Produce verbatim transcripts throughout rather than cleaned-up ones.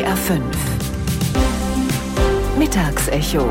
R fünf Mittagsecho.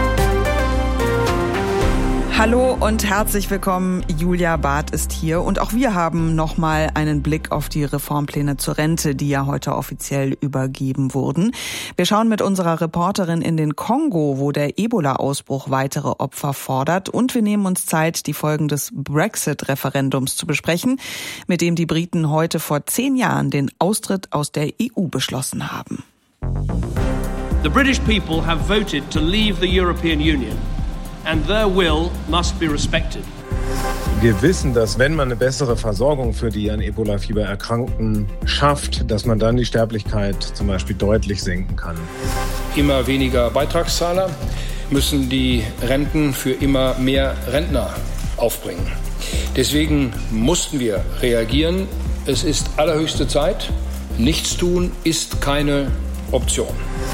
Hallo und herzlich willkommen. Julia Barth ist hier und auch wir haben nochmal einen Blick auf die Reformpläne zur Rente, die ja heute offiziell übergeben wurden. Wir schauen mit unserer Reporterin in den Kongo, wo der Ebola-Ausbruch weitere Opfer fordert, und wir nehmen uns Zeit, die Folgen des Brexit-Referendums zu besprechen, mit dem die Briten heute vor zehn Jahren den Austritt aus der E U beschlossen haben. The British people have voted to leave the European Union. And their will must be respected. Wir wissen, dass wenn man eine bessere Versorgung für die an Ebola-Fieber Erkrankten schafft, dass man dann die Sterblichkeit zum Beispiel deutlich senken kann. Immer weniger Beitragszahler müssen die Renten für immer mehr Rentner aufbringen. Deswegen mussten wir reagieren. Es ist allerhöchste Zeit. Nichtstun ist keine Option.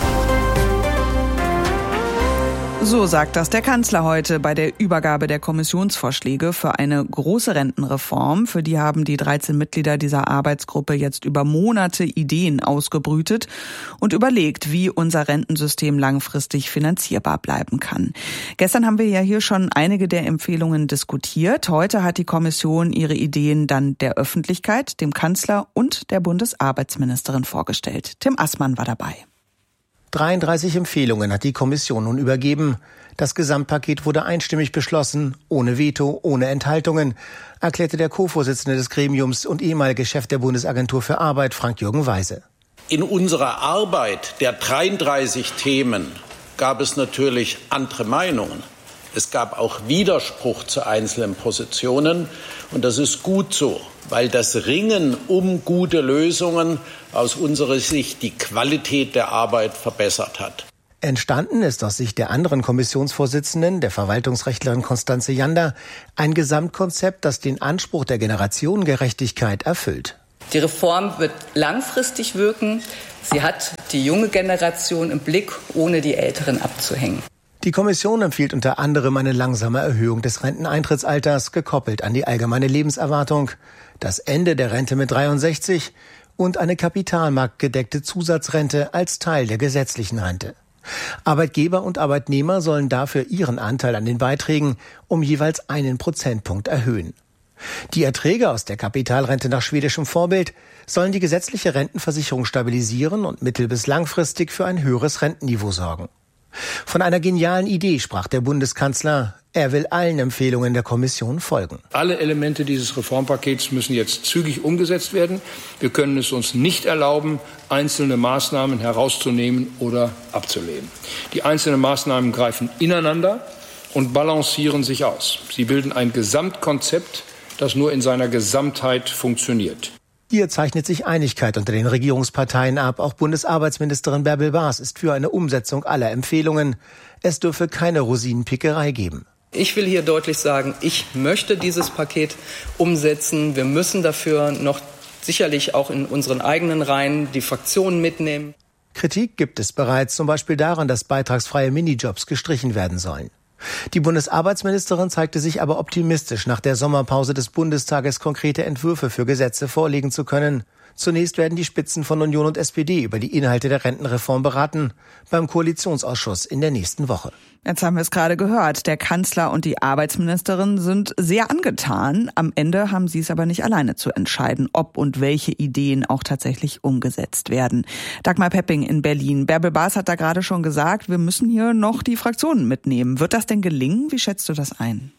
So sagt das der Kanzler heute bei der Übergabe der Kommissionsvorschläge für eine große Rentenreform. Für die haben die dreizehn Mitglieder dieser Arbeitsgruppe jetzt über Monate Ideen ausgebrütet und überlegt, wie unser Rentensystem langfristig finanzierbar bleiben kann. Gestern haben wir ja hier schon einige der Empfehlungen diskutiert. Heute hat die Kommission ihre Ideen dann der Öffentlichkeit, dem Kanzler und der Bundesarbeitsministerin vorgestellt. Tim Assmann war dabei. dreiunddreißig Empfehlungen hat die Kommission nun übergeben. Das Gesamtpaket wurde einstimmig beschlossen, ohne Veto, ohne Enthaltungen, erklärte der Co-Vorsitzende des Gremiums und ehemalige Chef der Bundesagentur für Arbeit, Frank-Jürgen Weise. In unserer Arbeit der dreiunddreißig Themen gab es natürlich andere Meinungen. Es gab auch Widerspruch zu einzelnen Positionen, und das ist gut so, weil das Ringen um gute Lösungen aus unserer Sicht die Qualität der Arbeit verbessert hat. Entstanden ist aus Sicht der anderen Kommissionsvorsitzenden, der Verwaltungsrechtlerin Constanze Jander, ein Gesamtkonzept, das den Anspruch der Generationengerechtigkeit erfüllt. Die Reform wird langfristig wirken. Sie hat die junge Generation im Blick, ohne die Älteren abzuhängen. Die Kommission empfiehlt unter anderem eine langsame Erhöhung des Renteneintrittsalters, gekoppelt an die allgemeine Lebenserwartung, das Ende der Rente mit dreiundsechzig und eine kapitalmarktgedeckte Zusatzrente als Teil der gesetzlichen Rente. Arbeitgeber und Arbeitnehmer sollen dafür ihren Anteil an den Beiträgen um jeweils einen Prozentpunkt erhöhen. Die Erträge aus der Kapitalrente nach schwedischem Vorbild sollen die gesetzliche Rentenversicherung stabilisieren und mittel- bis langfristig für ein höheres Rentenniveau sorgen. Von einer genialen Idee sprach der Bundeskanzler. Er will allen Empfehlungen der Kommission folgen. Alle Elemente dieses Reformpakets müssen jetzt zügig umgesetzt werden. Wir können es uns nicht erlauben, einzelne Maßnahmen herauszunehmen oder abzulehnen. Die einzelnen Maßnahmen greifen ineinander und balancieren sich aus. Sie bilden ein Gesamtkonzept, das nur in seiner Gesamtheit funktioniert. Hier zeichnet sich Einigkeit unter den Regierungsparteien ab. Auch Bundesarbeitsministerin Bärbel Baas ist für eine Umsetzung aller Empfehlungen. Es dürfe keine Rosinenpickerei geben. Ich will hier deutlich sagen, ich möchte dieses Paket umsetzen. Wir müssen dafür noch sicherlich auch in unseren eigenen Reihen die Fraktionen mitnehmen. Kritik gibt es bereits, zum Beispiel daran, dass beitragsfreie Minijobs gestrichen werden sollen. Die Bundesarbeitsministerin zeigte sich aber optimistisch, nach der Sommerpause des Bundestages konkrete Entwürfe für Gesetze vorlegen zu können. Zunächst werden die Spitzen von Union und S P D über die Inhalte der Rentenreform beraten, beim Koalitionsausschuss in der nächsten Woche. Jetzt haben wir es gerade gehört. Der Kanzler und die Arbeitsministerin sind sehr angetan. Am Ende haben sie es aber nicht alleine zu entscheiden, ob und welche Ideen auch tatsächlich umgesetzt werden. Dagmar Pepping in Berlin. Bärbel Baas hat da gerade schon gesagt, wir müssen hier noch die Fraktionen mitnehmen. Wird das denn gelingen? Wie schätzt du das ein?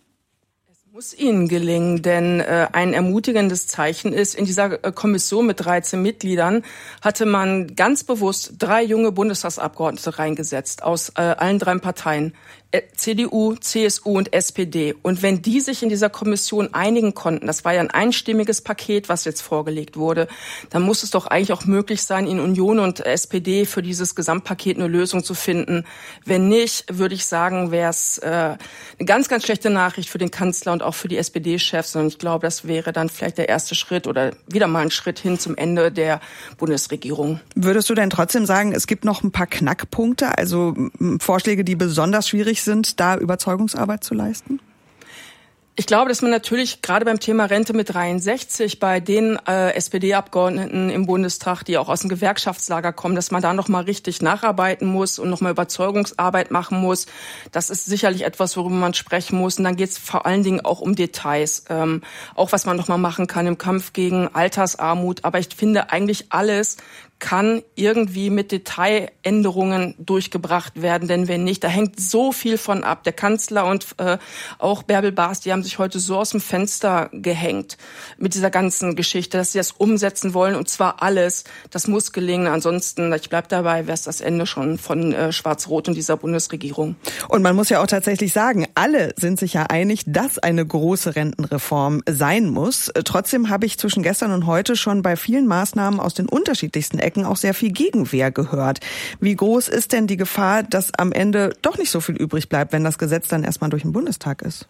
Muss Ihnen gelingen, denn äh, ein ermutigendes Zeichen ist, in dieser äh, Kommission mit dreizehn Mitgliedern hatte man ganz bewusst drei junge Bundestagsabgeordnete reingesetzt aus äh, allen drei Parteien. C D U, C S U und S P D. Und wenn die sich in dieser Kommission einigen konnten, das war ja ein einstimmiges Paket, was jetzt vorgelegt wurde, dann muss es doch eigentlich auch möglich sein, in Union und S P D für dieses Gesamtpaket eine Lösung zu finden. Wenn nicht, würde ich sagen, wäre es äh, eine ganz, ganz schlechte Nachricht für den Kanzler und auch für die S P D-Chefs. Und ich glaube, das wäre dann vielleicht der erste Schritt oder wieder mal ein Schritt hin zum Ende der Bundesregierung. Würdest du denn trotzdem sagen, es gibt noch ein paar Knackpunkte, also Vorschläge, die besonders schwierig sind, da Überzeugungsarbeit zu leisten? Ich glaube, dass man natürlich gerade beim Thema Rente mit dreiundsechzig bei den äh, S P D-Abgeordneten im Bundestag, die auch aus dem Gewerkschaftslager kommen, dass man da noch mal richtig nacharbeiten muss und noch mal Überzeugungsarbeit machen muss. Das ist sicherlich etwas, worüber man sprechen muss. Und dann geht es vor allen Dingen auch um Details, ähm, auch was man noch mal machen kann im Kampf gegen Altersarmut. Aber ich finde, eigentlich alles kann irgendwie mit Detailänderungen durchgebracht werden, denn wenn nicht, da hängt so viel von ab. Der Kanzler und äh, auch Bärbel Baas, die haben sich heute so aus dem Fenster gehängt mit dieser ganzen Geschichte, dass sie das umsetzen wollen und zwar alles. Das muss gelingen, ansonsten, ich bleib dabei, wäre es das Ende schon von äh, Schwarz-Rot und dieser Bundesregierung. Und man muss ja auch tatsächlich sagen, alle sind sich ja einig, dass eine große Rentenreform sein muss. Trotzdem habe ich zwischen gestern und heute schon bei vielen Maßnahmen aus den unterschiedlichsten Ecken auch sehr viel Gegenwehr gehört. Wie groß ist denn die Gefahr, dass am Ende doch nicht so viel übrig bleibt, wenn das Gesetz dann erstmal durch den Bundestag ist?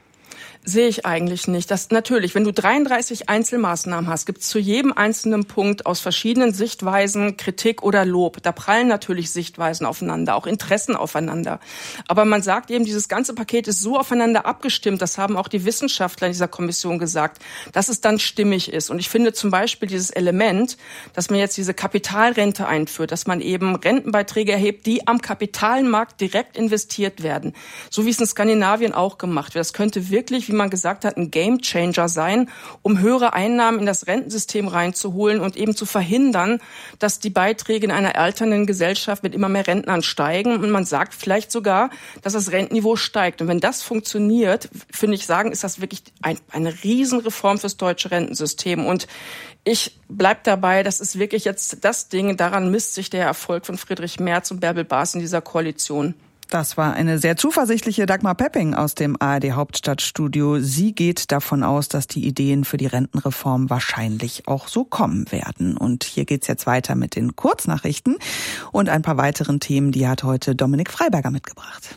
Sehe ich eigentlich nicht. Das natürlich, wenn du dreiunddreißig Einzelmaßnahmen hast, gibt es zu jedem einzelnen Punkt aus verschiedenen Sichtweisen Kritik oder Lob. Da prallen natürlich Sichtweisen aufeinander, auch Interessen aufeinander. Aber man sagt eben, dieses ganze Paket ist so aufeinander abgestimmt, das haben auch die Wissenschaftler in dieser Kommission gesagt, dass es dann stimmig ist. Und ich finde zum Beispiel dieses Element, dass man jetzt diese Kapitalrente einführt, dass man eben Rentenbeiträge erhebt, die am Kapitalmarkt direkt investiert werden. So wie es in Skandinavien auch gemacht wird. Das könnte wirklich, wie man gesagt hat, ein Gamechanger sein, um höhere Einnahmen in das Rentensystem reinzuholen und eben zu verhindern, dass die Beiträge in einer alternden Gesellschaft mit immer mehr Rentnern steigen. Und man sagt vielleicht sogar, dass das Rentenniveau steigt. Und wenn das funktioniert, finde ich sagen, ist das wirklich ein, eine Riesenreform fürs deutsche Rentensystem. Und ich bleib dabei, das ist wirklich jetzt das Ding, daran misst sich der Erfolg von Friedrich Merz und Bärbel Baas in dieser Koalition. Das war eine sehr zuversichtliche Dagmar Pepping aus dem A R D Hauptstadtstudio. Sie geht davon aus, dass die Ideen für die Rentenreform wahrscheinlich auch so kommen werden. Und hier geht's jetzt weiter mit den Kurznachrichten und ein paar weiteren Themen, die hat heute Dominik Freiberger mitgebracht.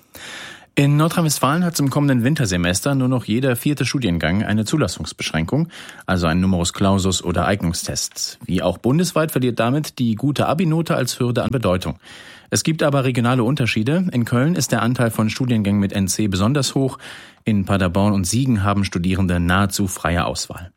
In Nordrhein-Westfalen hat zum kommenden Wintersemester nur noch jeder vierte Studiengang eine Zulassungsbeschränkung, also einen Numerus Clausus oder Eignungstest. Wie auch bundesweit verliert damit die gute Abi-Note als Hürde an Bedeutung. Es gibt aber regionale Unterschiede. In Köln ist der Anteil von Studiengängen mit N C besonders hoch. In Paderborn und Siegen haben Studierende nahezu freie Auswahl.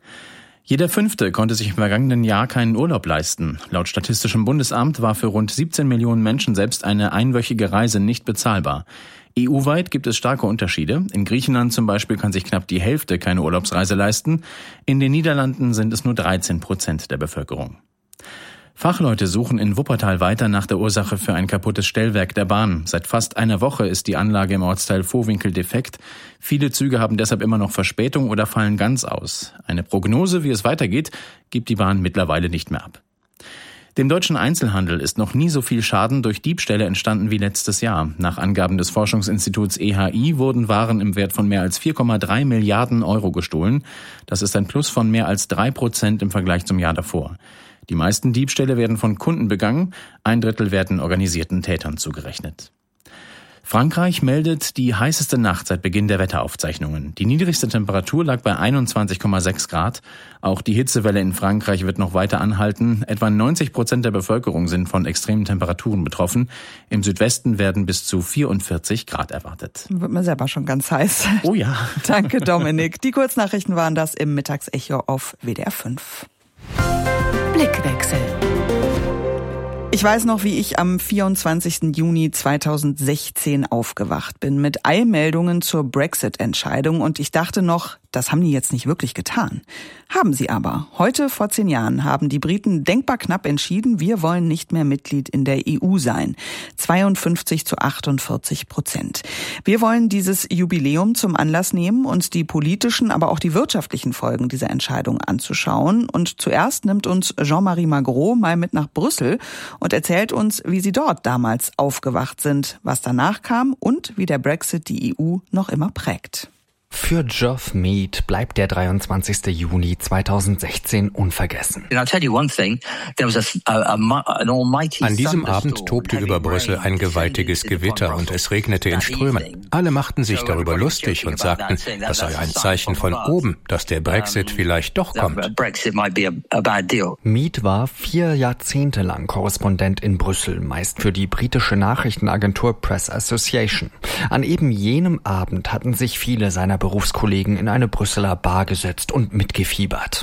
Jeder Fünfte konnte sich im vergangenen Jahr keinen Urlaub leisten. Laut Statistischem Bundesamt war für rund siebzehn Millionen Menschen selbst eine einwöchige Reise nicht bezahlbar. E U-weit gibt es starke Unterschiede. In Griechenland zum Beispiel kann sich knapp die Hälfte keine Urlaubsreise leisten. In den Niederlanden sind es nur dreizehn Prozent der Bevölkerung. Fachleute suchen in Wuppertal weiter nach der Ursache für ein kaputtes Stellwerk der Bahn. Seit fast einer Woche ist die Anlage im Ortsteil Vohwinkel defekt. Viele Züge haben deshalb immer noch Verspätung oder fallen ganz aus. Eine Prognose, wie es weitergeht, gibt die Bahn mittlerweile nicht mehr ab. Dem deutschen Einzelhandel ist noch nie so viel Schaden durch Diebstähle entstanden wie letztes Jahr. Nach Angaben des Forschungsinstituts E H I wurden Waren im Wert von mehr als vier Komma drei Milliarden Euro gestohlen. Das ist ein Plus von mehr als drei Prozent im Vergleich zum Jahr davor. Die meisten Diebstähle werden von Kunden begangen, ein Drittel werden organisierten Tätern zugerechnet. Frankreich meldet die heißeste Nacht seit Beginn der Wetteraufzeichnungen. Die niedrigste Temperatur lag bei einundzwanzig Komma sechs Grad. Auch die Hitzewelle in Frankreich wird noch weiter anhalten. Etwa neunzig Prozent der Bevölkerung sind von extremen Temperaturen betroffen. Im Südwesten werden bis zu vierundvierzig Grad erwartet. Wird mir selber schon ganz heiß. Oh ja. Danke, Dominik. Die Kurznachrichten waren das im Mittagsecho auf W D R fünf. Blickwechsel. Ich weiß noch, wie ich am vierundzwanzigsten Juni zweitausendsechzehn aufgewacht bin mit Eilmeldungen zur Brexit-Entscheidung und ich dachte noch, das haben die jetzt nicht wirklich getan. Haben sie aber. Heute vor zehn Jahren haben die Briten denkbar knapp entschieden, wir wollen nicht mehr Mitglied in der E U sein. zweiundfünfzig zu achtundvierzig Prozent. Wir wollen dieses Jubiläum zum Anlass nehmen, uns die politischen, aber auch die wirtschaftlichen Folgen dieser Entscheidung anzuschauen. Und zuerst nimmt uns Jean-Marie Magro mal mit nach Brüssel und erzählt uns, wie sie dort damals aufgewacht sind, was danach kam und wie der Brexit die E U noch immer prägt. Für Geoff Mead bleibt der dreiundzwanzigsten Juni zweitausendsechzehn unvergessen. An diesem Abend tobte über Brüssel ein gewaltiges Gewitter und es regnete in Strömen. Alle machten sich darüber lustig und sagten, das sei ein Zeichen von oben, dass der Brexit vielleicht doch kommt. Mead war vier Jahrzehnte lang Korrespondent in Brüssel, meist für die britische Nachrichtenagentur Press Association. An eben jenem Abend hatten sich viele seiner Berufskollegen in eine Brüsseler Bar gesetzt und mitgefiebert.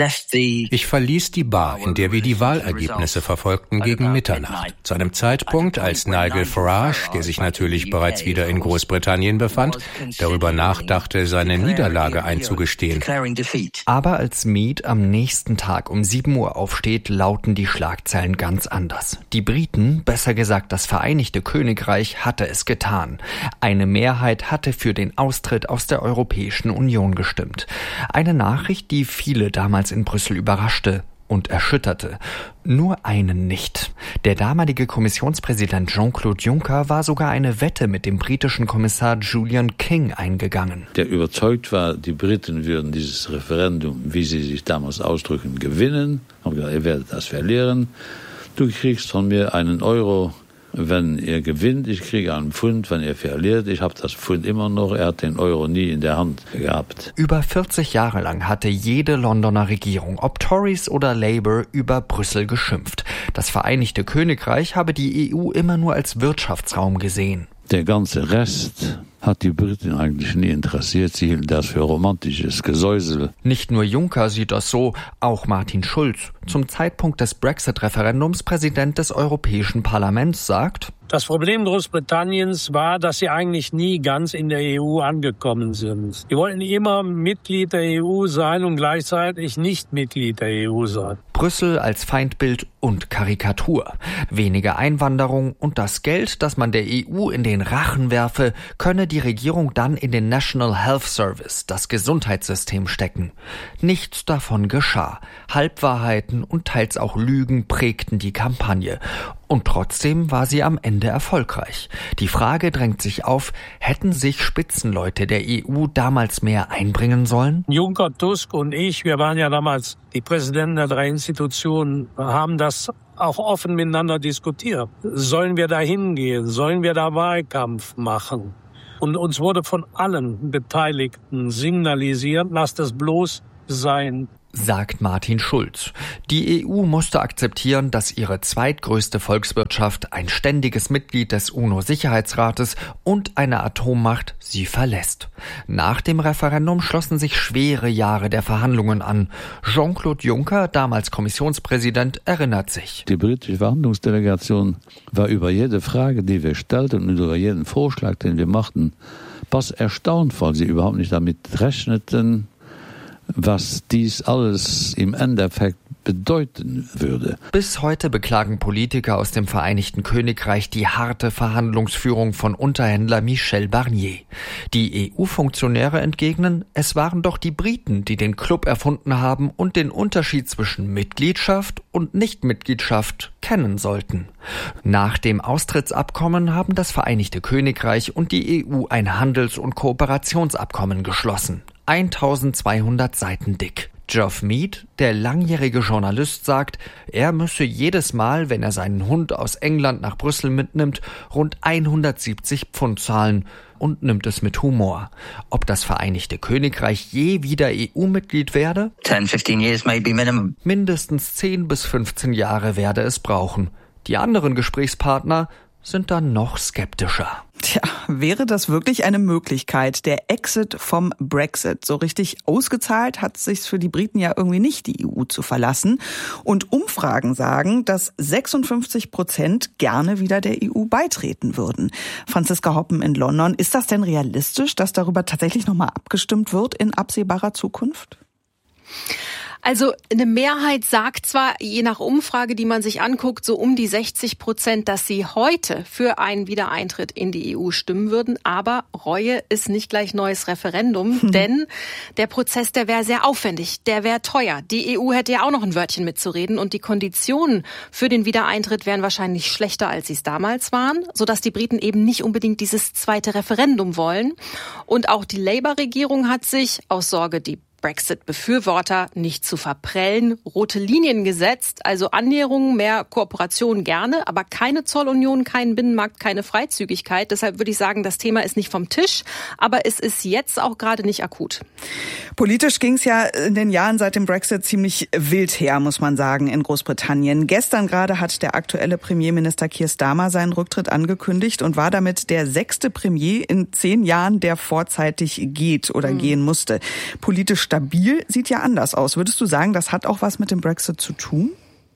Ich verließ die Bar, in der wir die Wahlergebnisse verfolgten, gegen Mitternacht. Zu einem Zeitpunkt, als Nigel Farage, der sich natürlich bereits wieder in Großbritannien befand, darüber nachdachte, seine Niederlage einzugestehen. Aber als Mead am nächsten Tag um sieben Uhr aufsteht, lauten die Schlagzeilen ganz anders. Die Briten, besser gesagt das Vereinigte Königreich, hatte es getan. Eine Mehrheit hatte für den Austritt aus der Europäischen Union gestimmt. Eine Nachricht, die viele damals in Brüssel überraschte und erschütterte. Nur einen nicht. Der damalige Kommissionspräsident Jean-Claude Juncker war sogar eine Wette mit dem britischen Kommissar Julian King eingegangen. Der überzeugt war, die Briten würden dieses Referendum, wie sie sich damals ausdrücken, gewinnen. Ich habe gesagt, ihr werdet das verlieren. Du kriegst von mir einen Euro, wenn ihr gewinnt. Ich kriege einen Pfund, wenn ihr verliert. Ich habe das Pfund immer noch. Er hat den Euro nie in der Hand gehabt. Über vierzig Jahre lang hatte jede Londoner Regierung, ob Tories oder Labour, über Brüssel geschimpft. Das Vereinigte Königreich habe die E U immer nur als Wirtschaftsraum gesehen. Der ganze Rest hat die Briten eigentlich nie interessiert. Sie hielten das für romantisches Gesäusel. Nicht nur Juncker sieht das so, auch Martin Schulz, zum Zeitpunkt des Brexit-Referendums Präsident des Europäischen Parlaments, sagt: Das Problem Großbritanniens war, dass sie eigentlich nie ganz in der E U angekommen sind. Die wollten immer Mitglied der E U sein und gleichzeitig nicht Mitglied der E U sein. Brüssel als Feindbild und Karikatur. Weniger Einwanderung und das Geld, das man der E U in den Rachen werfe, könne die Regierung dann in den National Health Service, das Gesundheitssystem, stecken. Nichts davon geschah. Halbwahrheiten und teils auch Lügen prägten die Kampagne. Und trotzdem war sie am Ende erfolgreich. Die Frage drängt sich auf, hätten sich Spitzenleute der E U damals mehr einbringen sollen? Juncker, Tusk und ich, wir waren ja damals die Präsidenten der drei Institutionen, haben das auch offen miteinander diskutiert. Sollen wir da hingehen? Sollen wir da Wahlkampf machen? Und uns wurde von allen Beteiligten signalisiert, lasst es bloß sein, sagt Martin Schulz. Die E U musste akzeptieren, dass ihre zweitgrößte Volkswirtschaft, ein ständiges Mitglied des UNO-Sicherheitsrates und eine Atommacht sie verlässt. Nach dem Referendum schlossen sich schwere Jahre der Verhandlungen an. Jean-Claude Juncker, damals Kommissionspräsident, erinnert sich. Die britische Verhandlungsdelegation war über jede Frage, die wir stellten und über jeden Vorschlag, den wir machten, was erstaunt, weil sie überhaupt nicht damit rechneten, was dies alles im Endeffekt bedeuten würde. Bis heute beklagen Politiker aus dem Vereinigten Königreich die harte Verhandlungsführung von Unterhändler Michel Barnier. Die E U-Funktionäre entgegnen, es waren doch die Briten, die den Club erfunden haben und den Unterschied zwischen Mitgliedschaft und Nichtmitgliedschaft kennen sollten. Nach dem Austrittsabkommen haben das Vereinigte Königreich und die E U ein Handels- und Kooperationsabkommen geschlossen. eintausendzweihundert Seiten dick. Geoff Mead, der langjährige Journalist, sagt, er müsse jedes Mal, wenn er seinen Hund aus England nach Brüssel mitnimmt, rund hundertsiebzig Pfund zahlen und nimmt es mit Humor. Ob das Vereinigte Königreich je wieder E U-Mitglied werde? ten, fifteen years maybe minimum. Mindestens zehn bis fünfzehn Jahre werde es brauchen. Die anderen Gesprächspartner sind dann noch skeptischer. Tja, wäre das wirklich eine Möglichkeit, der Exit vom Brexit? So richtig ausgezahlt hat es sich für die Briten ja irgendwie nicht, die E U zu verlassen. Und Umfragen sagen, dass sechsundfünfzig Prozent gerne wieder der E U beitreten würden. Franziska Hoppen in London, ist das denn realistisch, dass darüber tatsächlich nochmal abgestimmt wird in absehbarer Zukunft? Also eine Mehrheit sagt zwar, je nach Umfrage, die man sich anguckt, so um die sechzig Prozent, dass sie heute für einen Wiedereintritt in die E U stimmen würden. Aber Reue ist nicht gleich neues Referendum, hm. denn der Prozess, der wäre sehr aufwendig, der wäre teuer. Die E U hätte ja auch noch ein Wörtchen mitzureden und die Konditionen für den Wiedereintritt wären wahrscheinlich schlechter, als sie es damals waren, sodass die Briten eben nicht unbedingt dieses zweite Referendum wollen. Und auch die Labour-Regierung hat sich aus Sorge, die Brexit-Befürworter nicht zu verprellen, rote Linien gesetzt, also Annäherungen, mehr Kooperation gerne, aber keine Zollunion, keinen Binnenmarkt, keine Freizügigkeit. Deshalb würde ich sagen, das Thema ist nicht vom Tisch, aber es ist jetzt auch gerade nicht akut. Politisch ging es ja in den Jahren seit dem Brexit ziemlich wild her, muss man sagen, in Großbritannien. Gestern gerade hat der aktuelle Premierminister Keir Starmer seinen Rücktritt angekündigt und war damit der sechste Premier in zehn Jahren, der vorzeitig geht oder mhm. gehen musste. Politisch stabil sieht ja anders aus. Würdest du sagen, das hat auch was mit dem Brexit zu tun?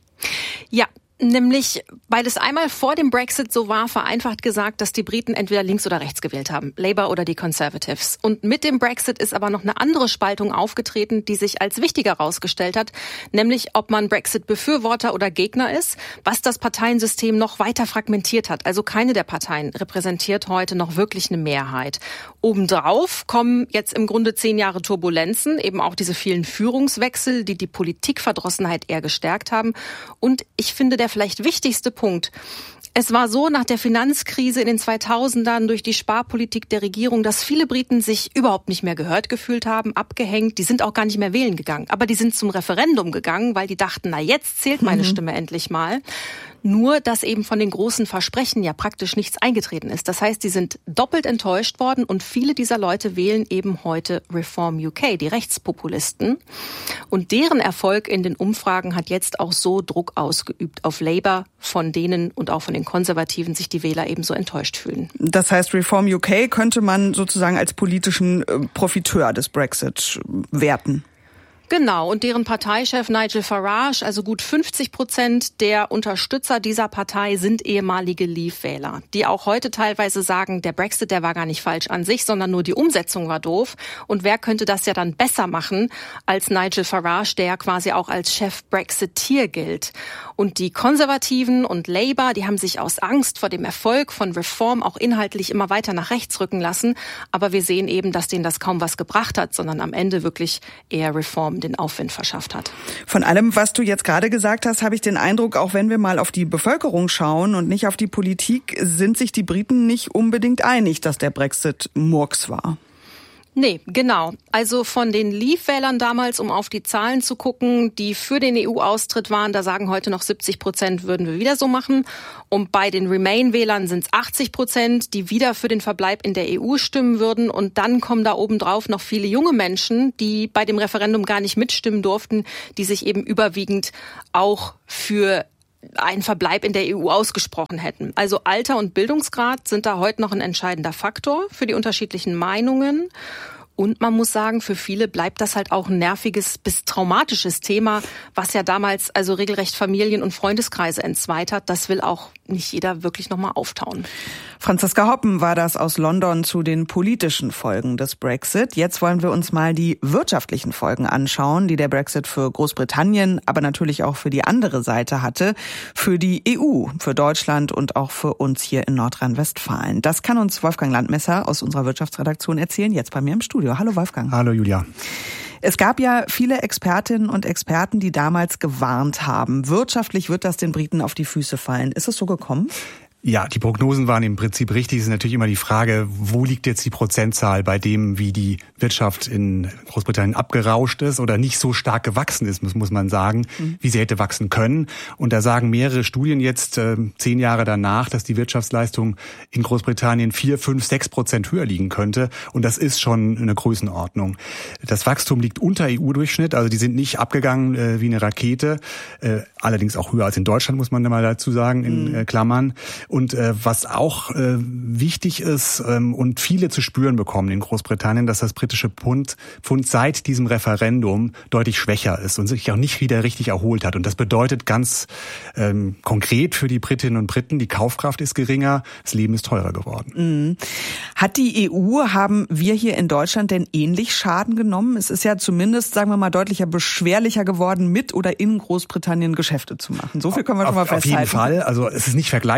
Ja. Nämlich, weil es einmal vor dem Brexit so war, vereinfacht gesagt, dass die Briten entweder links oder rechts gewählt haben, Labour oder die Conservatives. Und mit dem Brexit ist aber noch eine andere Spaltung aufgetreten, die sich als wichtiger herausgestellt hat, nämlich ob man Brexit-Befürworter oder Gegner ist, was das Parteiensystem noch weiter fragmentiert hat. Also keine der Parteien repräsentiert heute noch wirklich eine Mehrheit. Obendrauf kommen jetzt im Grunde zehn Jahre Turbulenzen, eben auch diese vielen Führungswechsel, die die Politikverdrossenheit eher gestärkt haben. Und ich finde, der vielleicht wichtigste Punkt: Es war so nach der Finanzkrise in den zweitausendern durch die Sparpolitik der Regierung, dass viele Briten sich überhaupt nicht mehr gehört gefühlt haben, abgehängt. Die sind auch gar nicht mehr wählen gegangen. Aber die sind zum Referendum gegangen, weil die dachten, na jetzt zählt meine mhm. Stimme endlich mal. Nur, dass eben von den großen Versprechen ja praktisch nichts eingetreten ist. Das heißt, die sind doppelt enttäuscht worden und viele dieser Leute wählen eben heute Reform U K, die Rechtspopulisten. Und deren Erfolg in den Umfragen hat jetzt auch so Druck ausgeübt auf Labour, von denen und auch von den Konservativen sich die Wähler ebenso enttäuscht fühlen. Das heißt, Reform U K könnte man sozusagen als politischen Profiteur des Brexit werten. Genau, und deren Parteichef Nigel Farage, also gut fünfzig Prozent der Unterstützer dieser Partei sind ehemalige Leave-Wähler, die auch heute teilweise sagen, der Brexit, der war gar nicht falsch an sich, sondern nur die Umsetzung war doof. Und wer könnte das ja dann besser machen als Nigel Farage, der ja quasi auch als Chef Brexiteer gilt. Und die Konservativen und Labour, die haben sich aus Angst vor dem Erfolg von Reform auch inhaltlich immer weiter nach rechts rücken lassen. Aber wir sehen eben, dass denen das kaum was gebracht hat, sondern am Ende wirklich eher Reform den Aufwind verschafft hat. Von allem, was du jetzt gerade gesagt hast, habe ich den Eindruck, auch wenn wir mal auf die Bevölkerung schauen und nicht auf die Politik, sind sich die Briten nicht unbedingt einig, dass der Brexit Murks war. Nee, genau. Also von den Leave-Wählern damals, um auf die Zahlen zu gucken, die für den E U-Austritt waren, da sagen heute noch siebzig Prozent, würden wir wieder so machen. Und bei den Remain-Wählern sind es achtzig Prozent, die wieder für den Verbleib in der E U stimmen würden. Und dann kommen da obendrauf noch viele junge Menschen, die bei dem Referendum gar nicht mitstimmen durften, die sich eben überwiegend auch für einen Verbleib in der E U ausgesprochen hätten. Also Alter und Bildungsgrad sind da heute noch ein entscheidender Faktor für die unterschiedlichen Meinungen. Und man muss sagen, für viele bleibt das halt auch ein nerviges bis traumatisches Thema, was ja damals also regelrecht Familien- und Freundeskreise entzweit hat. Das will auch nicht jeder wirklich nochmal auftauen. Franziska Hoppen war das aus London zu den politischen Folgen des Brexit. Jetzt wollen wir uns mal die wirtschaftlichen Folgen anschauen, die der Brexit für Großbritannien, aber natürlich auch für die andere Seite hatte, für die E U, für Deutschland und auch für uns hier in Nordrhein-Westfalen. Das kann uns Wolfgang Landmesser aus unserer Wirtschaftsredaktion erzählen, jetzt bei mir im Studio. Hallo Wolfgang. Hallo Julia. Es gab ja viele Expertinnen und Experten, die damals gewarnt haben. Wirtschaftlich wird das den Briten auf die Füße fallen. Ist es so gekommen? Ja, die Prognosen waren im Prinzip richtig. Es ist natürlich immer die Frage, wo liegt jetzt die Prozentzahl bei dem, wie die Wirtschaft in Großbritannien abgerauscht ist oder nicht so stark gewachsen ist, muss, muss man sagen, mhm. wie sie hätte wachsen können. Und da sagen mehrere Studien jetzt, äh, zehn Jahre danach, dass die Wirtschaftsleistung in Großbritannien vier, fünf, sechs Prozent höher liegen könnte. Und das ist schon eine Größenordnung. Das Wachstum liegt unter E U-Durchschnitt, also die sind nicht abgegangen äh, wie eine Rakete. Äh, allerdings auch höher als in Deutschland, muss man da mal dazu sagen, in äh, Klammern. Und äh, was auch äh, wichtig ist ähm, und viele zu spüren bekommen in Großbritannien, dass das britische Pfund, Pfund seit diesem Referendum deutlich schwächer ist und sich auch nicht wieder richtig erholt hat. Und das bedeutet ganz ähm, konkret für die Britinnen und Briten, die Kaufkraft ist geringer, das Leben ist teurer geworden. Mhm. Hat die E U, haben wir hier in Deutschland denn ähnlich Schaden genommen? Es ist ja zumindest, sagen wir mal, deutlicher beschwerlicher geworden, mit oder in Großbritannien Geschäfte zu machen. So viel können wir schon mal auf, festhalten. Auf jeden Fall. Also es ist nicht vergleichbar natürlich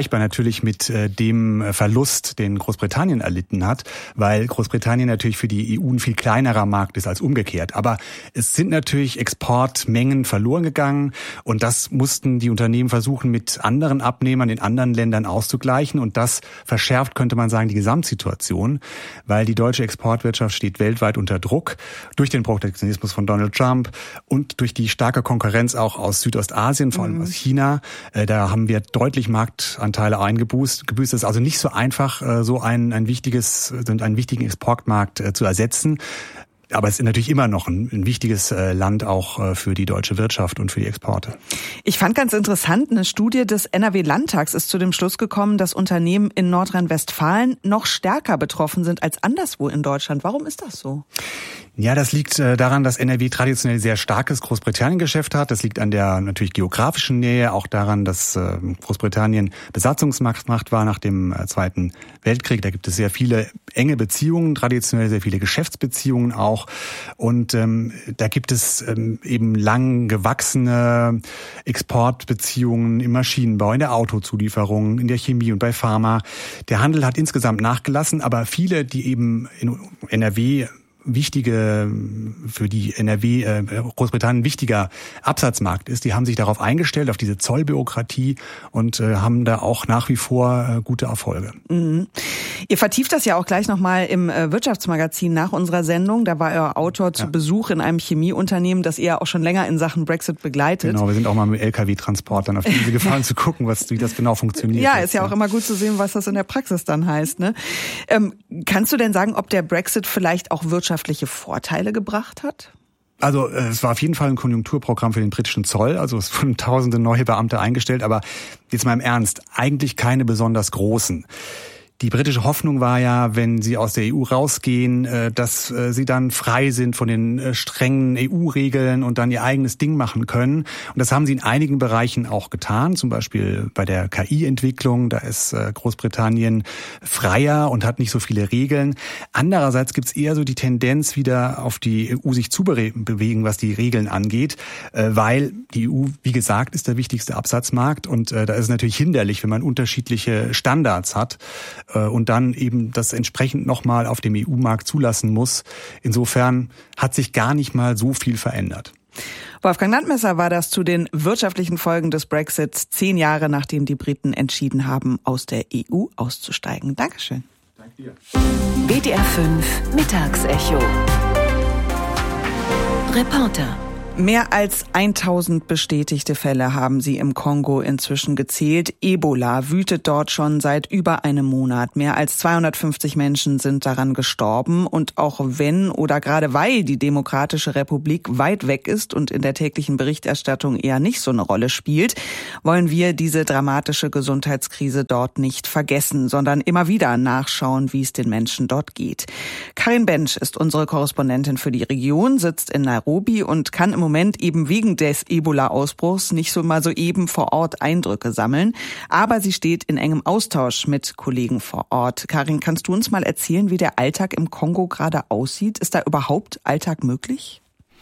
natürlich mit äh, dem Verlust, den Großbritannien erlitten hat, weil Großbritannien natürlich für die E U ein viel kleinerer Markt ist als umgekehrt. Aber es sind natürlich Exportmengen verloren gegangen und das mussten die Unternehmen versuchen, mit anderen Abnehmern in anderen Ländern auszugleichen und das verschärft, könnte man sagen, die Gesamtsituation, weil die deutsche Exportwirtschaft steht weltweit unter Druck durch den Protektionismus von Donald Trump und durch die starke Konkurrenz auch aus Südostasien, vor allem mhm. aus China. Da haben wir deutlich Marktanteile eingebüßt. Es ist also nicht so einfach, so ein, ein wichtiges, einen wichtigen Exportmarkt zu ersetzen. Aber es ist natürlich immer noch ein, ein wichtiges Land auch für die deutsche Wirtschaft und für die Exporte. Ich fand ganz interessant, eine Studie des N R W-Landtags ist zu dem Schluss gekommen, dass Unternehmen in Nordrhein-Westfalen noch stärker betroffen sind als anderswo in Deutschland. Warum ist das so? Ja, das liegt daran, dass N R W traditionell sehr starkes Großbritannien-Geschäft hat. Das liegt an der natürlich geografischen Nähe, auch daran, dass Großbritannien Besatzungsmacht war nach dem Zweiten Weltkrieg. Da gibt es sehr viele enge Beziehungen, traditionell sehr viele Geschäftsbeziehungen auch. Und ähm, da gibt es ähm, eben lang gewachsene Exportbeziehungen im Maschinenbau, in der Autozulieferung, in der Chemie und bei Pharma. Der Handel hat insgesamt nachgelassen, aber viele, die eben in N R W wichtige, für die N R W, äh, Großbritannien wichtiger Absatzmarkt ist, die haben sich darauf eingestellt, auf diese Zollbürokratie und äh, haben da auch nach wie vor äh, gute Erfolge. Mhm. Ihr vertieft das ja auch gleich nochmal im äh, Wirtschaftsmagazin nach unserer Sendung. Da war euer Autor zu ja. Besuch in einem Chemieunternehmen, das ihr auch schon länger in Sachen Brexit begleitet. Genau, wir sind auch mal mit L K W-Transportern auf die Insel gefahren zu gucken, was, wie das genau funktioniert. Ja, ist ja auch immer gut zu sehen, was das in der Praxis dann heißt. Ne? Ähm, kannst du denn sagen, ob der Brexit vielleicht auch wirtschaftliche Vorteile gebracht hat? Also es war auf jeden Fall ein Konjunkturprogramm für den britischen Zoll. Also es wurden tausende neue Beamte eingestellt, aber jetzt mal im Ernst, eigentlich keine besonders großen. Die britische Hoffnung war ja, wenn sie aus der E U rausgehen, dass sie dann frei sind von den strengen E U-Regeln und dann ihr eigenes Ding machen können. Und das haben sie in einigen Bereichen auch getan, zum Beispiel bei der K I-Entwicklung. Da ist Großbritannien freier und hat nicht so viele Regeln. Andererseits gibt es eher so die Tendenz, wieder auf die E U sich zu bewegen, was die Regeln angeht, weil die E U, wie gesagt, ist der wichtigste Absatzmarkt und da ist es natürlich hinderlich, wenn man unterschiedliche Standards hat und dann eben das entsprechend nochmal auf dem E U-Markt zulassen muss. Insofern hat sich gar nicht mal so viel verändert. Wolfgang Landmesser war das zu den wirtschaftlichen Folgen des Brexits, zehn Jahre nachdem die Briten entschieden haben, aus der E U auszusteigen. Dankeschön. Danke dir. B D R fünf Mittagsecho. Reporter. Mehr als tausend bestätigte Fälle haben sie im Kongo inzwischen gezählt. Ebola wütet dort schon seit über einem Monat. Mehr als zweihundertfünfzig Menschen sind daran gestorben. Und auch wenn oder gerade weil die Demokratische Republik weit weg ist und in der täglichen Berichterstattung eher nicht so eine Rolle spielt, wollen wir diese dramatische Gesundheitskrise dort nicht vergessen, sondern immer wieder nachschauen, wie es den Menschen dort geht. Karin Bensch ist unsere Korrespondentin für die Region, sitzt in Nairobi und kann im Moment eben wegen des Ebola-Ausbruchs nicht so mal so eben vor Ort Eindrücke sammeln. Aber sie steht in engem Austausch mit Kollegen vor Ort. Karin, kannst du uns mal erzählen, wie der Alltag im Kongo gerade aussieht? Ist da überhaupt Alltag möglich?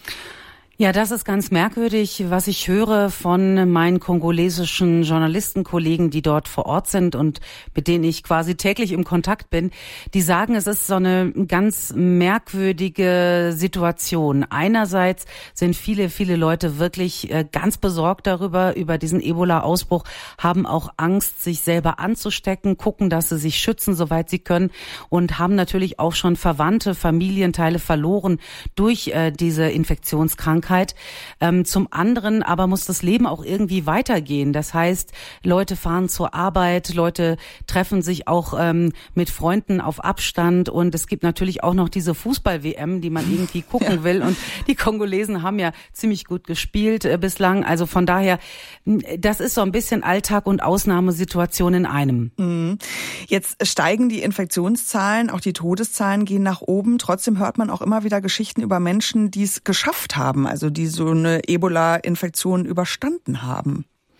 Ja, das ist ganz merkwürdig, was ich höre von meinen kongolesischen Journalistenkollegen, die dort vor Ort sind und mit denen ich quasi täglich im Kontakt bin. Die sagen, es ist so eine ganz merkwürdige Situation. Einerseits sind viele, viele Leute wirklich ganz besorgt darüber, über diesen Ebola-Ausbruch, haben auch Angst, sich selber anzustecken, gucken, dass sie sich schützen, soweit sie können und haben natürlich auch schon Verwandte, Familienteile verloren durch äh, diese Infektionskrankheit. Ähm, zum anderen aber muss das Leben auch irgendwie weitergehen. Das heißt, Leute fahren zur Arbeit, Leute treffen sich auch ähm, mit Freunden auf Abstand und es gibt natürlich auch noch diese Fußball-W M, die man irgendwie gucken ja. will und die Kongolesen haben ja ziemlich gut gespielt äh, bislang. Also von daher, das ist so ein bisschen Alltag und Ausnahmesituation in einem. Mhm. Jetzt steigen die Infektionszahlen, auch die Todeszahlen gehen nach oben. Trotzdem hört man auch immer wieder Geschichten über Menschen, die es geschafft haben, also die so eine Ebola-Infektion überstanden haben.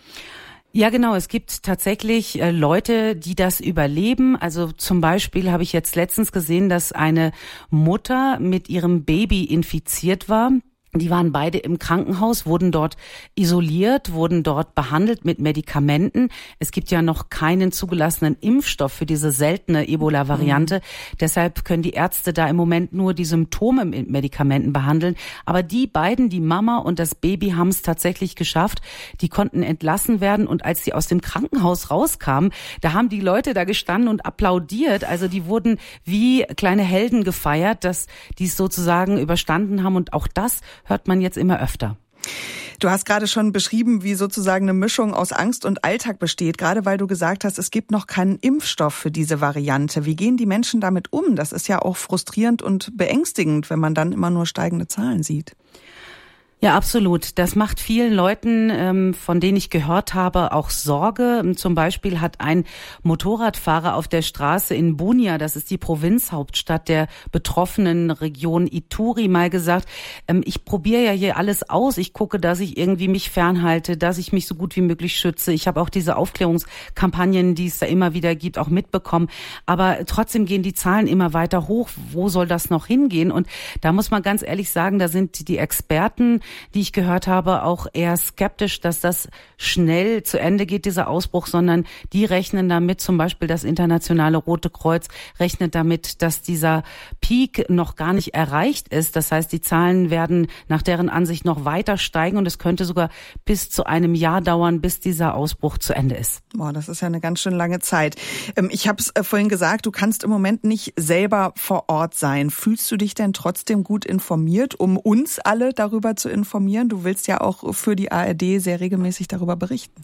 Ja, genau. Es gibt tatsächlich äh, Leute, die das überleben. Also zum Beispiel habe ich jetzt letztens gesehen, dass eine Mutter mit ihrem Baby infiziert war. Die waren beide im Krankenhaus, wurden dort isoliert, wurden dort behandelt mit Medikamenten. Es gibt ja noch keinen zugelassenen Impfstoff für diese seltene Ebola-Variante. Mhm. Deshalb können die Ärzte da im Moment nur die Symptome mit Medikamenten behandeln. Aber die beiden, die Mama und das Baby, haben es tatsächlich geschafft. Die konnten entlassen werden. Und als sie aus dem Krankenhaus rauskamen, da haben die Leute da gestanden und applaudiert. Also die wurden wie kleine Helden gefeiert, dass die es sozusagen überstanden haben. Und auch das hört man jetzt immer öfter. Du hast gerade schon beschrieben, wie sozusagen eine Mischung aus Angst und Alltag besteht, gerade weil du gesagt hast, es gibt noch keinen Impfstoff für diese Variante. Wie gehen die Menschen damit um? Das ist ja auch frustrierend und beängstigend, wenn man dann immer nur steigende Zahlen sieht. Ja, absolut. Das macht vielen Leuten, ähm, von denen ich gehört habe, auch Sorge. Zum Beispiel hat ein Motorradfahrer auf der Straße in Bunia, das ist die Provinzhauptstadt der betroffenen Region Ituri, mal gesagt, ähm, ich probiere ja hier alles aus. Ich gucke, dass ich irgendwie mich fernhalte, dass ich mich so gut wie möglich schütze. Ich habe auch diese Aufklärungskampagnen, die es da immer wieder gibt, auch mitbekommen. Aber trotzdem gehen die Zahlen immer weiter hoch. Wo soll das noch hingehen? Und da muss man ganz ehrlich sagen, da sind die Experten, die ich gehört habe, auch eher skeptisch, dass das schnell zu Ende geht, dieser Ausbruch, sondern die rechnen damit, zum Beispiel das Internationale Rote Kreuz rechnet damit, dass dieser Peak noch gar nicht erreicht ist. Das heißt, die Zahlen werden nach deren Ansicht noch weiter steigen und es könnte sogar bis zu einem Jahr dauern, bis dieser Ausbruch zu Ende ist. Boah, das ist ja eine ganz schön lange Zeit. Ich habe es vorhin gesagt, du kannst im Moment nicht selber vor Ort sein. Fühlst du dich denn trotzdem gut informiert, um uns alle darüber zu informieren? Du willst ja auch für die A R D sehr regelmäßig darüber berichten.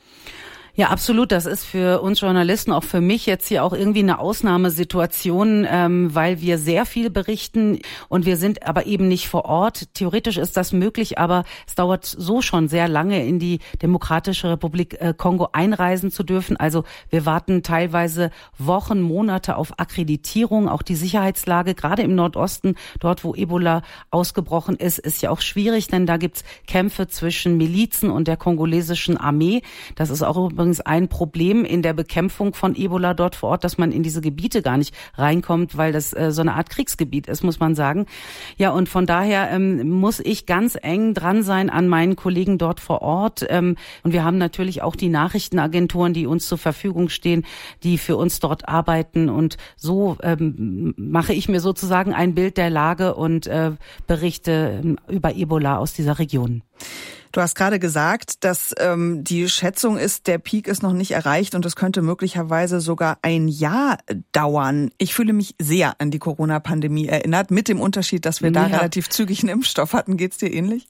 Ja, absolut. Das ist für uns Journalisten, auch für mich jetzt hier auch irgendwie eine Ausnahmesituation, ähm, weil wir sehr viel berichten und wir sind aber eben nicht vor Ort. Theoretisch ist das möglich, aber es dauert so schon sehr lange, in die Demokratische Republik äh, Kongo einreisen zu dürfen. Also wir warten teilweise Wochen, Monate auf Akkreditierung. Auch die Sicherheitslage, gerade im Nordosten, dort wo Ebola ausgebrochen ist, ist ja auch schwierig, denn da gibt's Kämpfe zwischen Milizen und der kongolesischen Armee. Das ist auch übrigens ein Problem in der Bekämpfung von Ebola dort vor Ort, dass man in diese Gebiete gar nicht reinkommt, weil das äh, so eine Art Kriegsgebiet ist, muss man sagen. Ja, und von daher ähm, muss ich ganz eng dran sein an meinen Kollegen dort vor Ort. Ähm, und wir haben natürlich auch die Nachrichtenagenturen, die uns zur Verfügung stehen, die für uns dort arbeiten. Und so ähm, mache ich mir sozusagen ein Bild der Lage und äh, berichte ähm, über Ebola aus dieser Region. Du hast gerade gesagt, dass ähm, die Schätzung ist, der Peak ist noch nicht erreicht und es könnte möglicherweise sogar ein Jahr dauern. Ich fühle mich sehr an die Corona-Pandemie erinnert, mit dem Unterschied, dass wir da ja. relativ zügig einen Impfstoff hatten. Geht's dir ähnlich?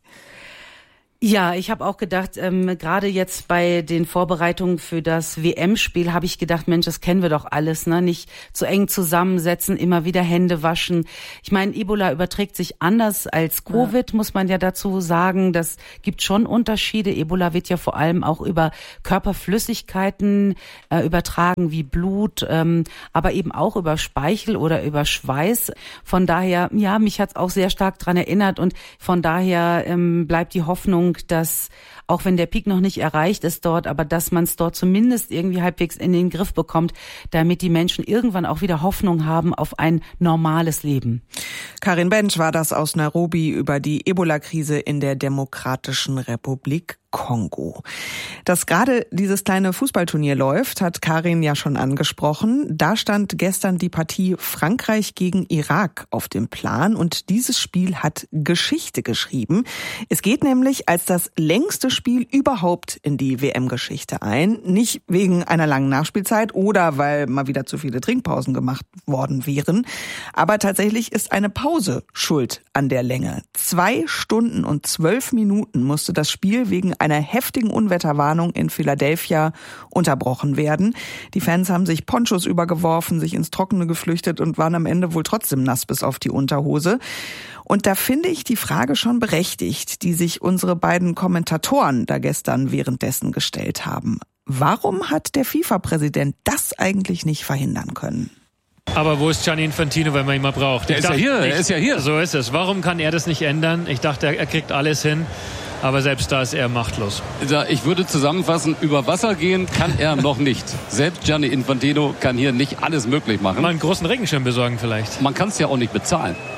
Ja, ich habe auch gedacht, ähm, gerade jetzt bei den Vorbereitungen für das W M-Spiel habe ich gedacht, Mensch, das kennen wir doch alles, ne? Nicht zu eng zusammensetzen, immer wieder Hände waschen. Ich meine, Ebola überträgt sich anders als Covid, ja. muss man ja dazu sagen. Das gibt schon Unterschiede. Ebola wird ja vor allem auch über Körperflüssigkeiten äh, übertragen, wie Blut, ähm, aber eben auch über Speichel oder über Schweiß. Von daher, ja, mich hat's auch sehr stark dran erinnert und von daher ähm, bleibt die Hoffnung, dass auch wenn der Peak noch nicht erreicht ist dort, aber dass man es dort zumindest irgendwie halbwegs in den Griff bekommt, damit die Menschen irgendwann auch wieder Hoffnung haben auf ein normales Leben. Karin Bench war das aus Nairobi über die Ebola-Krise in der Demokratischen Republik Kongo. Dass gerade dieses kleine Fußballturnier läuft, hat Karin ja schon angesprochen. Da stand gestern die Partie Frankreich gegen Irak auf dem Plan und dieses Spiel hat Geschichte geschrieben. Es geht nämlich als das längste Spiel überhaupt in die W M-Geschichte ein. Nicht wegen einer langen Nachspielzeit oder weil mal wieder zu viele Trinkpausen gemacht worden wären. Aber tatsächlich ist eine Pause schuld an der Länge. Zwei Stunden und zwölf Minuten musste das Spiel wegen einer heftigen Unwetterwarnung in Philadelphia unterbrochen werden. Die Fans haben sich Ponchos übergeworfen, sich ins Trockene geflüchtet und waren am Ende wohl trotzdem nass bis auf die Unterhose. Und da finde ich die Frage schon berechtigt, die sich unsere beiden Kommentatoren da gestern währenddessen gestellt haben. Warum hat der FIFA-Präsident das eigentlich nicht verhindern können? Aber wo ist Gianni Infantino, wenn man ihn mal braucht? Der ich ist ja hier, nicht, er ist ja hier. So ist es. Warum kann er das nicht ändern? Ich dachte, er kriegt alles hin. Aber selbst da ist er machtlos. Ich würde zusammenfassen, über Wasser gehen kann er noch nicht. Selbst Gianni Infantino kann hier nicht alles möglich machen. Mal einen großen Regenschirm besorgen vielleicht. Man kann es ja auch nicht bezahlen.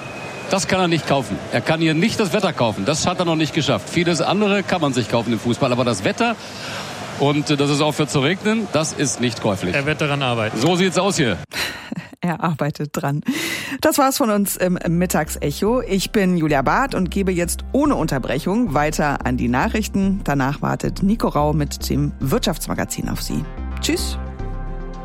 Das kann er nicht kaufen. Er kann hier nicht das Wetter kaufen. Das hat er noch nicht geschafft. Vieles andere kann man sich kaufen im Fußball. Aber das Wetter, und dass es aufhört zu regnen, das ist nicht käuflich. Er wird daran arbeiten. So sieht's aus hier. Er arbeitet dran. Das war's von uns im Mittagsecho. Ich bin Julia Barth und gebe jetzt ohne Unterbrechung weiter an die Nachrichten. Danach wartet Nico Rau mit dem Wirtschaftsmagazin auf Sie. Tschüss.